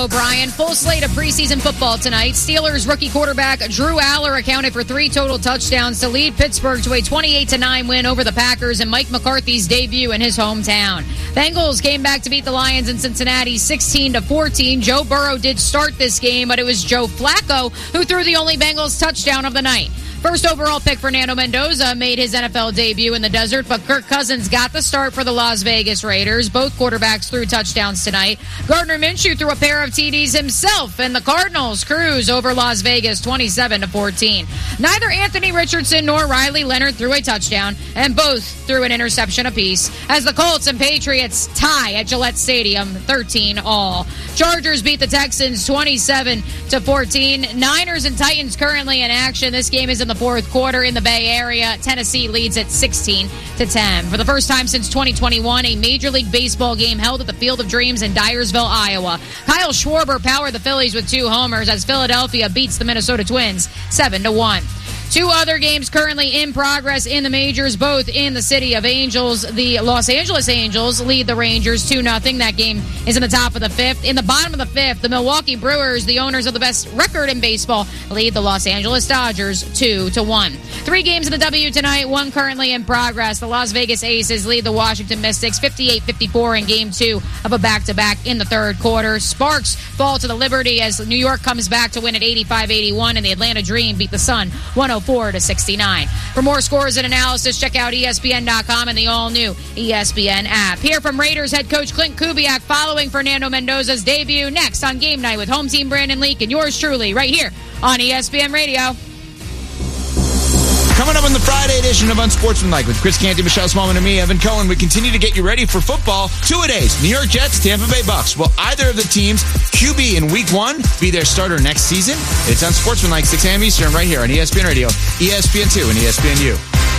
O'Brien, full slate of preseason football tonight. Steelers rookie quarterback Drew Aller accounted for 3 total touchdowns to lead Pittsburgh to a 28-9 win over the Packers and Mike McCarthy's debut in his hometown. Bengals came back to beat the Lions in Cincinnati 16-14. Joe Burrow did start this game, but it was Joe Flacco who threw the only Bengals touchdown of the night. First overall pick Fernando Mendoza made his NFL debut in the desert, but Kirk Cousins got the start for the Las Vegas Raiders. Both quarterbacks threw touchdowns tonight. Gardner Minshew threw a pair of TDs himself, and the Cardinals cruise over Las Vegas 27-14. Neither Anthony Richardson nor Riley Leonard threw a touchdown, and both threw an interception apiece as the Colts and Patriots tie at Gillette Stadium 13-all. Chargers beat the Texans 27-14. Niners and Titans currently in action. This game is in the fourth quarter in the Bay Area. Tennessee leads at 16-10. For the first time since 2021, a Major League Baseball game held at the Field of Dreams in Dyersville, Iowa. Kyle Schwarber powered the Phillies with 2 homers as Philadelphia beats the Minnesota Twins 7-1. 2 other games currently in progress in the majors, both in the city of Angels. The Los Angeles Angels lead the Rangers 2-0. That game is in the top of the 5th. In the bottom of the 5th, the Milwaukee Brewers, the owners of the best record in baseball, lead the Los Angeles Dodgers 2-1. 3 games in the W tonight, 1 currently in progress. The Las Vegas Aces lead the Washington Mystics 58-54 in Game 2 of a back-to-back in the third quarter. Sparks fall to the Liberty as New York comes back to win at 85-81, and the Atlanta Dream beat the Sun 104-69. For more scores and analysis, check out ESPN.com and the all-new ESPN app. Hear from Raiders head coach Clint Kubiak following Fernando Mendoza's debut next on Game Night with home team Brandon Leak and yours truly right here on ESPN Radio. Coming up on the Friday edition of Unsportsmanlike with Chris Canty, Michelle Smallman, and me, Evan Cohen, we continue to get you ready for football. 2-a-days, New York Jets, Tampa Bay Bucks. Will either of the teams' QB in Week 1 be their starter next season? It's Unsportsmanlike, 6 a.m. Eastern, right here on ESPN Radio, ESPN2, and ESPNU.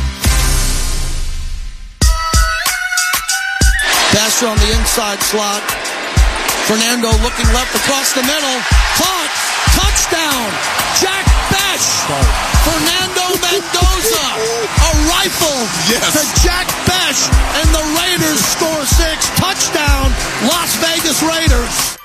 Pass on the inside slot. Fernando looking left across the middle. Caught. Touchdown. Jack Besh. Fernando Mendoza. A rifle to Jack Besh. And the Raiders score 6. Touchdown. Las Vegas Raiders.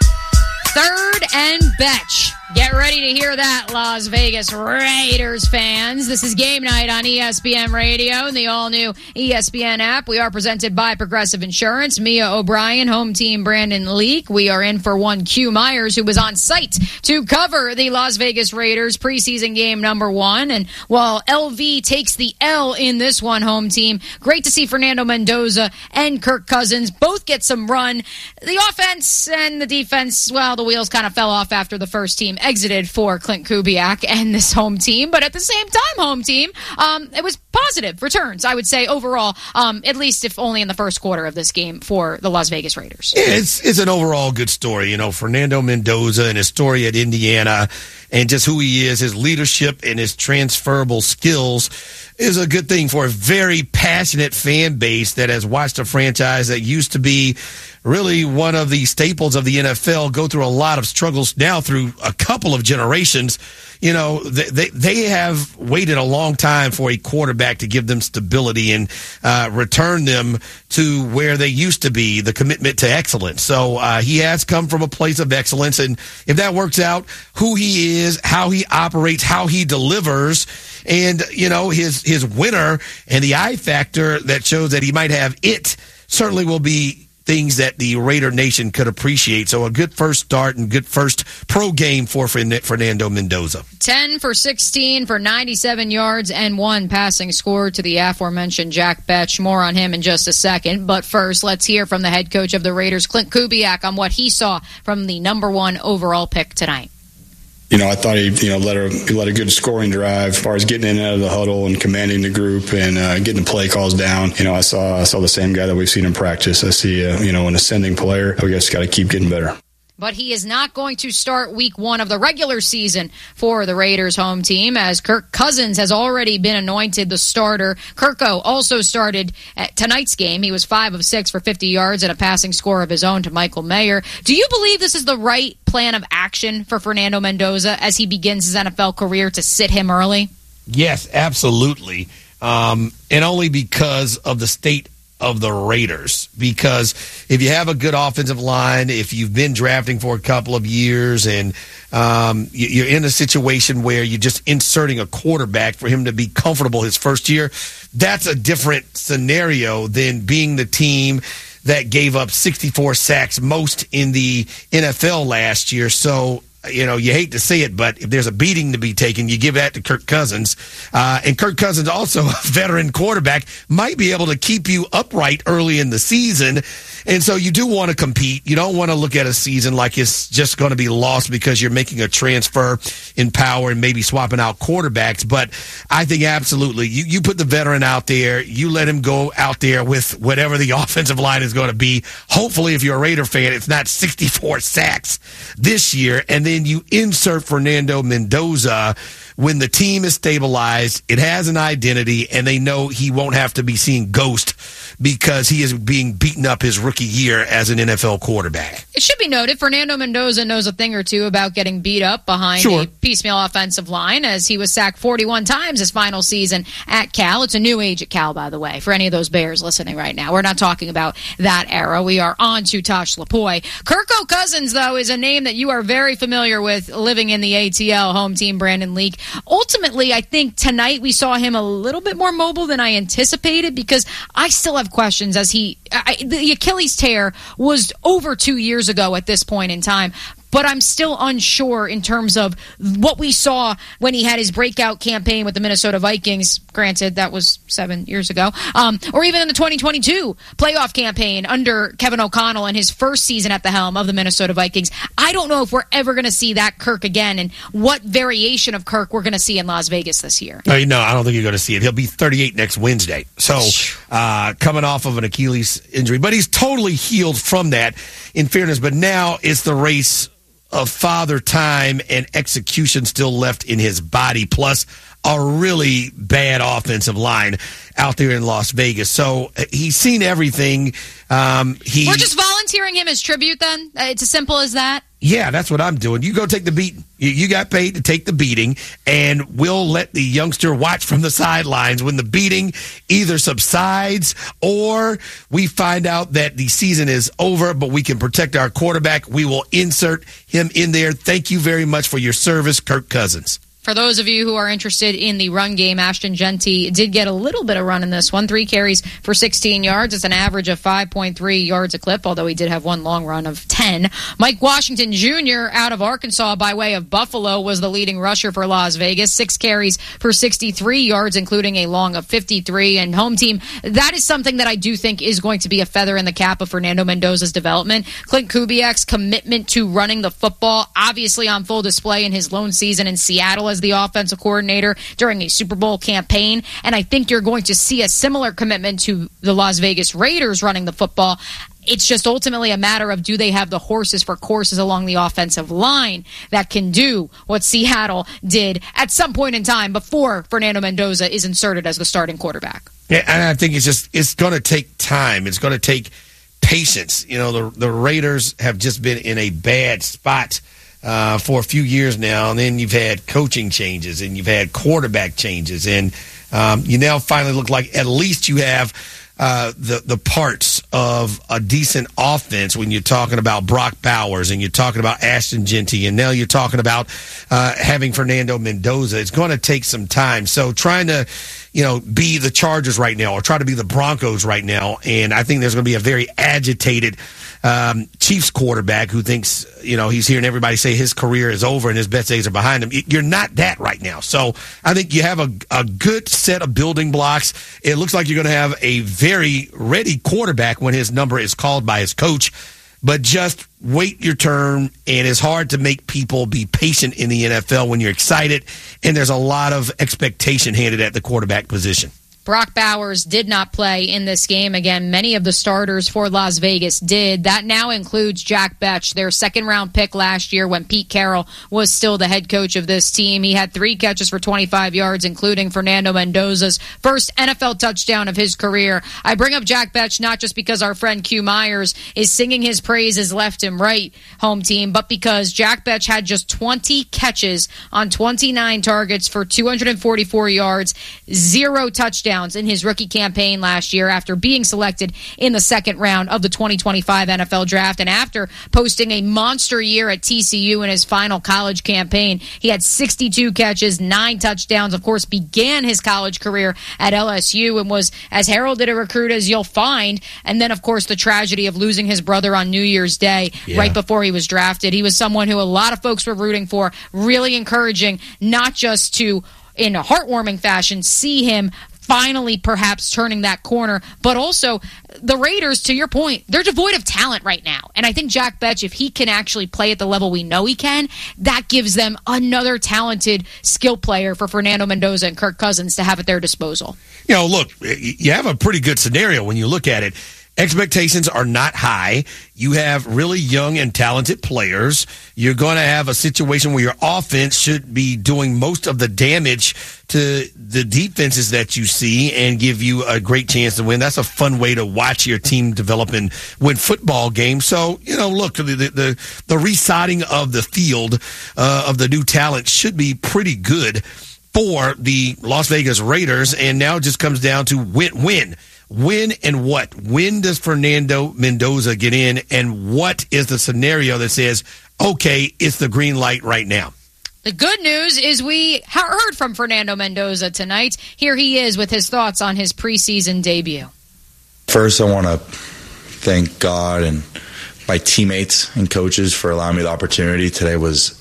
3rd and Betch. Get ready to hear that, Las Vegas Raiders fans. This is Game Night on ESPN Radio and the all-new ESPN app. We are presented by Progressive Insurance. Mia O'Brien, home team Brandon Leak. We are in for one Q Myers, who was on site to cover the Las Vegas Raiders preseason game number 1. And while LV takes the L in this one, home team, great to see Fernando Mendoza and Kirk Cousins both get some run. The offense and the defense, well, the wheels kind of fell off after the first team exited for Clint Kubiak and this home team, but at the same time, home team, it was positive returns, I would say, overall, at least if only in the first quarter of this game for the Las Vegas Raiders. Yeah, it's an overall good story. You know, Fernando Mendoza and his story at Indiana and just who he is, his leadership and his transferable skills is a good thing for a very passionate fan base that has watched a franchise that used to be really one of the staples of the NFL go through a lot of struggles now through a couple of generations. You know, they have waited a long time for a quarterback to give them stability and return them to where they used to be, the commitment to excellence. So he has come from a place of excellence, and if that works out, who he is, how he operates, how he delivers, and, you know, his winner and the I factor that shows that he might have it certainly will be things that the Raider Nation could appreciate. So a good first start and good first pro game for Fernando Mendoza. 10 for 16 for 97 yards and 1 passing score to the aforementioned Jack Betch. More on him in just a second. But first, let's hear from the head coach of the Raiders, Clint Kubiak, on what he saw from the number 1 overall pick tonight. You know, I thought he, led a good scoring drive as far as getting in and out of the huddle and commanding the group and getting the play calls down. You know, I saw the same guy that we've seen in practice. I see, an ascending player. We just got to keep getting better. But he is not going to start week 1 of the regular season for the Raiders home team, as Kirk Cousins has already been anointed the starter. Kirko also started at tonight's game. He was 5 of 6 for 50 yards and a passing score of his own to Michael Mayer. Do you believe this is the right plan of action for Fernando Mendoza as he begins his NFL career to sit him early? Yes, absolutely. And only because of the state of the Raiders, because if you have a good offensive line, if you've been drafting for a couple of years, and you're in a situation where you're just inserting a quarterback for him to be comfortable his first year, that's a different scenario than being the team that gave up 64 sacks, most in the NFL last year. So, you hate to say it, but if there's a beating to be taken, you give that to Kirk Cousins. And Kirk Cousins, also a veteran quarterback, might be able to keep you upright early in the season. And so you do want to compete. You don't want to look at a season like it's just going to be lost because you're making a transfer in power and maybe swapping out quarterbacks. But I think absolutely, you put the veteran out there, you let him go out there with whatever the offensive line is going to be. Hopefully, if you're a Raider fan, it's not 64 sacks this year. And then you insert Fernando Mendoza when the team is stabilized, it has an identity, and they know he won't have to be seeing ghost because he is being beaten up his rookie year as an NFL quarterback. It should be noted, Fernando Mendoza knows a thing or two about getting beat up behind a piecemeal offensive line, as he was sacked 41 times his final season at Cal. It's a new age at Cal, by the way, for any of those Bears listening right now. We're not talking about that era. We are on to Tosh Lupoi. Kirko Cousins, though, is a name that you are very familiar with living in the ATL home team Brandon Leak. Ultimately, I think tonight we saw him a little bit more mobile than I anticipated, because I still have questions as the Achilles tear was over 2 years ago at this point in time. But I'm still unsure in terms of what we saw when he had his breakout campaign with the Minnesota Vikings. Granted, that was 7 years ago. Or even in the 2022 playoff campaign under Kevin O'Connell in his first season at the helm of the Minnesota Vikings. I don't know if we're ever going to see that Kirk again, and what variation of Kirk we're going to see in Las Vegas this year. No, I don't think you're going to see it. He'll be 38 next Wednesday. So coming off of an Achilles injury. But he's totally healed from that, in fairness. But now it's the race of father time and execution still left in his body, plus a really bad offensive line out there in Las Vegas. So he's seen everything. We're just volunteering him as tribute then? It's as simple as that? Yeah, that's what I'm doing. You go take the beating. You got paid to take the beating, and we'll let the youngster watch from the sidelines when the beating either subsides or we find out that the season is over, but we can protect our quarterback. We will insert him in there. Thank you very much for your service, Kirk Cousins. For those of you who are interested in the run game, Ashton Genty did get a little bit of run in this one. 3 carries for 16 yards. It's an average of 5.3 yards a clip, although he did have one long run of 10. Mike Washington Jr. out of Arkansas by way of Buffalo was the leading rusher for Las Vegas. 6 carries for 63 yards, including a long of 53. And home team, that is something that I do think is going to be a feather in the cap of Fernando Mendoza's development. Clint Kubiak's commitment to running the football, obviously on full display in his lone season in Seattle as the offensive coordinator during a Super Bowl campaign. And I think you're going to see a similar commitment to the Las Vegas Raiders running the football. It's just ultimately a matter of, do they have the horses for courses along the offensive line that can do what Seattle did at some point in time before Fernando Mendoza is inserted as the starting quarterback. Yeah, and I think it's going to take time. It's going to take patience. The Raiders have just been in a bad spot for a few years now, and then you've had coaching changes and you've had quarterback changes, and you now finally look like at least you have the parts of a decent offense when you're talking about Brock Bowers and you're talking about Ashton Genty, and now you're talking about having Fernando Mendoza. It's going to take some time. So trying to be the Chargers right now or try to be the Broncos right now, and I think there's going to be a very agitated Chiefs quarterback who thinks, he's hearing everybody say his career is over and his best days are behind him. You're not that right now. So I think you have a good set of building blocks. It looks like you're going to have a very ready quarterback when his number is called by his coach. But just wait your turn, and it's hard to make people be patient in the NFL when you're excited, and there's a lot of expectation handed at the quarterback position. Brock Bowers did not play in this game. Again, many of the starters for Las Vegas did. That now includes Jack Bech, their second-round pick last year when Pete Carroll was still the head coach of this team. He had 3 catches for 25 yards, including Fernando Mendoza's first NFL touchdown of his career. I bring up Jack Bech not just because our friend Q Myers is singing his praises left and right, home team, but because Jack Bech had just 20 catches on 29 targets for 244 yards, 0 touchdowns touchdowns in his rookie campaign last year after being selected in the second round of the 2025 NFL Draft. And after posting a monster year at TCU in his final college campaign, he had 62 catches, 9 touchdowns, of course, began his college career at LSU and was as heralded a recruit as you'll find. And then, of course, the tragedy of losing his brother on New Year's Day right before he was drafted. He was someone who a lot of folks were rooting for, really encouraging, not just to, in a heartwarming fashion, see him finally perhaps turning that corner, but also the Raiders, to your point, they're devoid of talent right now. And I think Jack Betch, if he can actually play at the level we know he can, that gives them another talented skill player for Fernando Mendoza and Kirk Cousins to have at their disposal. You know, look, you have a pretty good scenario when you look at it. Expectations are not high. You have really young and talented players. You're going to have a situation where your offense should be doing most of the damage to the defenses that you see and give you a great chance to win. That's a fun way to watch your team develop and win football games. So, you know, look, the residing of the field of the new talent should be pretty good for the Las Vegas Raiders. And now it just comes down to win. When and what? When does Fernando Mendoza get in, and what is the scenario that says, okay, it's the green light right now? The good news is we heard from Fernando Mendoza tonight. Here he is with his thoughts on his preseason debut. First, I want to thank God and my teammates and coaches for allowing me the opportunity. Today was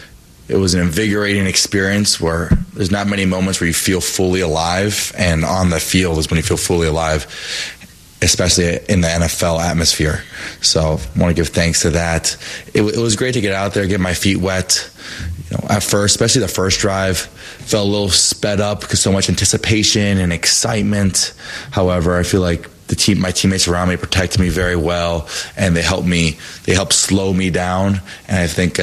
an invigorating experience where there's not many moments where you feel fully alive, and on the field is when you feel fully alive, especially in the NFL atmosphere. So I want to give thanks to that. It was great to get out there, get my feet wet. You know, at first, especially the first drive, felt a little sped up because so much anticipation and excitement. However, I feel like my teammates around me protected me very well, and they helped slow me down. And I think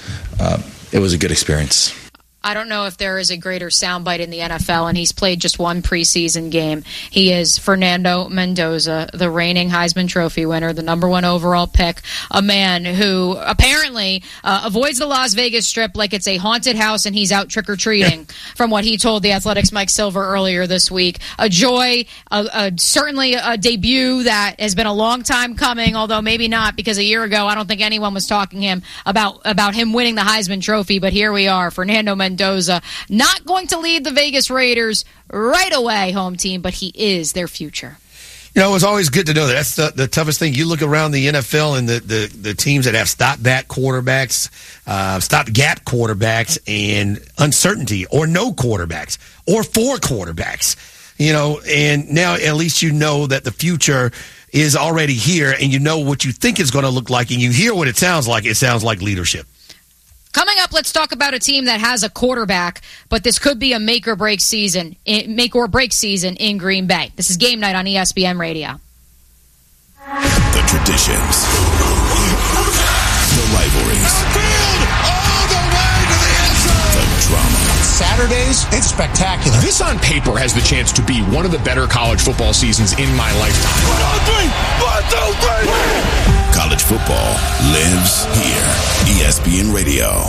it was a good experience. I don't know if there is a greater soundbite in the NFL, and he's played just one preseason game. He is Fernando Mendoza, the reigning Heisman Trophy winner, the #1 overall pick, a man who apparently avoids the Las Vegas Strip like it's a haunted house and he's out trick-or-treating, from what he told the Athletics' Mike Silver earlier this week. A joy, certainly a debut that has been a long time coming, although maybe not, because a year ago I don't think anyone was talking him about him winning the Heisman Trophy, but here we are, Fernando Mendoza, not going to lead the Vegas Raiders right away, home team, but he is their future. You know, it's always good to know that. That's the toughest thing. You look around the NFL and the teams that have stop-gap quarterbacks, and uncertainty, or no quarterbacks, or 4 quarterbacks. You know, and now at least you know that the future is already here, and you know what you think it's going to look like, and you hear what it sounds like. It sounds like leadership. Coming up, let's talk about a team that has a quarterback, but this could be a make or break season in Green Bay. This is Game Night on ESPN Radio. The traditions, the rivalries, the drama. Saturdays, it's spectacular. This on paper has the chance to be one of the better college football seasons in my lifetime. 1, 2, 3. College football lives here. ESPN Radio.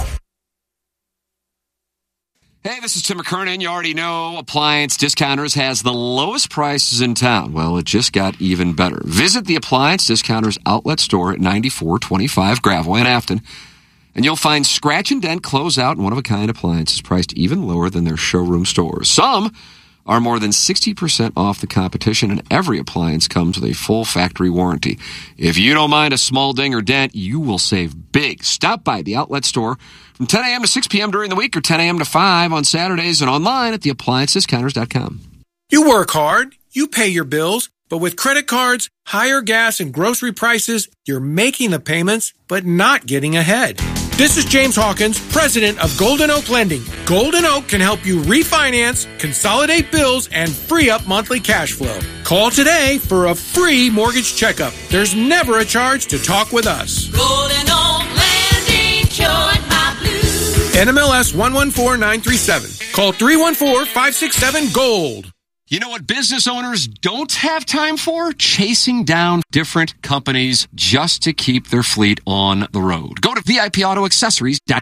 Hey, this is Tim McKernan. You already know Appliance Discounters has the lowest prices in town. Well, it just got even better. Visit the Appliance Discounters outlet store at 9425 Gravois in Afton, and you'll find scratch and dent, closeout, and one-of-a-kind appliances priced even lower than their showroom stores. Some are more than 60% off the competition, and every appliance comes with a full factory warranty. If you don't mind a small ding or dent, you will save big. Stop by the outlet store from 10 a.m. to 6 p.m. during the week, or 10 a.m. to 5 on Saturdays, and online at theappliancediscounters.com. You work hard, you pay your bills, but with credit cards, higher gas and grocery prices, you're making the payments, but not getting ahead. This is James Hawkins, president of Golden Oak Lending. Golden Oak can help you refinance, consolidate bills, and free up monthly cash flow. Call today for a free mortgage checkup. There's never a charge to talk with us. Golden Oak Lending cured my blues. NMLS 114937. Call 314-567-GOLD. You know what business owners don't have time for? Chasing down different companies just to keep their fleet on the road. Go to VIPAutoaccessories.com.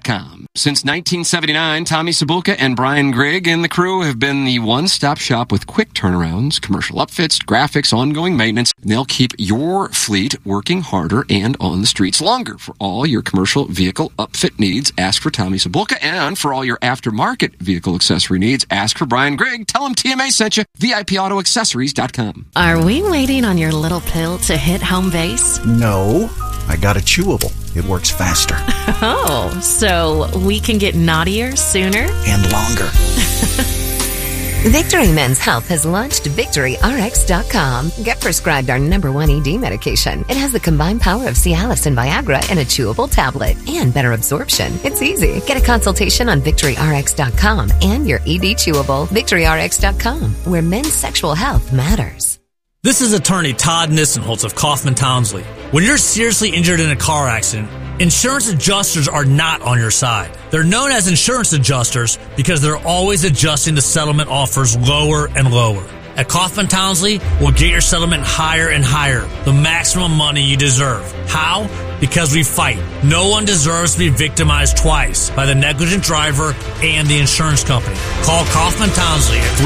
Since 1979, Tommy Cibulka and Brian Grigg and the crew have been the one-stop shop with quick turnarounds, commercial upfits, graphics, ongoing maintenance. They'll keep your fleet working harder and on the streets longer. For all your commercial vehicle upfit needs, ask for Tommy Cibulka. And for all your aftermarket vehicle accessory needs, ask for Brian Grigg. Tell him TMA sent you. VIPAutoAccessories.com. Are we waiting on your little pill to hit home base? No, I got a chewable. It works faster. Oh, so we can get naughtier sooner? And longer. Victory Men's Health has launched VictoryRx.com. Get prescribed our #1 ED medication. It has the combined power of Cialis and Viagra in a chewable tablet and better absorption. It's easy. Get a consultation on VictoryRx.com and your ED chewable. VictoryRx.com, where men's sexual health matters. This is attorney Todd Nissenholtz of Kaufman Townsley. When you're seriously injured in a car accident, insurance adjusters are not on your side. They're known as insurance adjusters because they're always adjusting the settlement offers lower and lower. At Kaufman Townsley, we'll get your settlement higher and higher, the maximum money you deserve. How? Because we fight. No one deserves to be victimized twice by the negligent driver and the insurance company. Call Kaufman Townsley at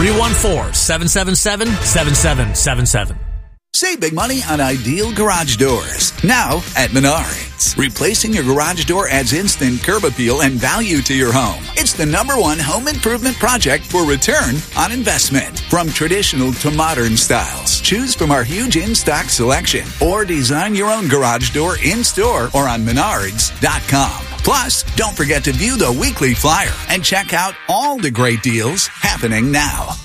314-777-7777. Save big money on Ideal Garage Doors. Now at Menards. Replacing your garage door adds instant curb appeal and value to your home. It's the #1 home improvement project for return on investment. From traditional to modern styles, choose from our huge in-stock selection or design your own garage door in-store or on Menards.com. Plus, don't forget to view the weekly flyer and check out all the great deals happening now.